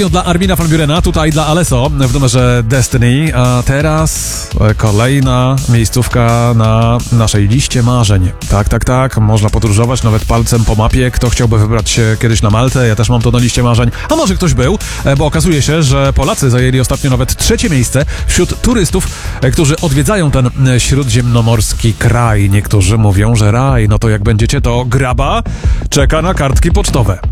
Dla Armina van Burena, tutaj dla Alesso w numerze Destiny, a teraz kolejna miejscówka na naszej liście marzeń. Tak, można podróżować nawet palcem po mapie. Kto chciałby wybrać się kiedyś na Maltę? Ja też mam to na liście marzeń. A może ktoś był? Bo okazuje się, że Polacy zajęli ostatnio nawet 3. miejsce wśród turystów, którzy odwiedzają ten śródziemnomorski kraj. Niektórzy mówią, że raj. No to jak będziecie, to graba czeka na kartki pocztowe.